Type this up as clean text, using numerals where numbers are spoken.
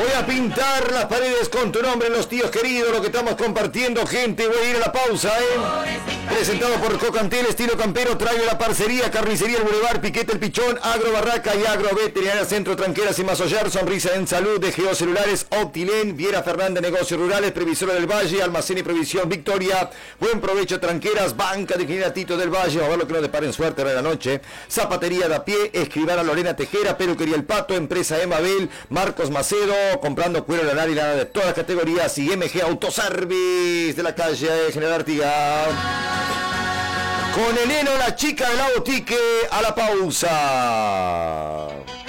Voy a pintar las paredes con tu nombre, los tíos queridos, lo que estamos compartiendo, gente. Voy a ir a la pausa, Presentado por Cocantel, estilo campero, traigo la parcería, carnicería El Boulevard, Piquete El Pichón, Agro Barraca y Agro Veterinaria Centro Tranqueras y Masollar, Sonrisa en Salud, de Geocelulares, Optilén, Viera Fernández, Negocios Rurales, Previsora del Valle, Almacén y Previsión Victoria, Buen Provecho Tranqueras, Banca de Ingeniería Tito del Valle, a ver lo que nos deparen suerte de la noche, Zapatería de a pie, Escribana Lorena Tejera, Peluquería El Pato, Empresa Emabel, Marcos Macedo, comprando cuero lanar y lana de todas las categorías, y MG Autoservice de la calle General Artigas. Con Eleno, la chica de la boutique, a la pausa.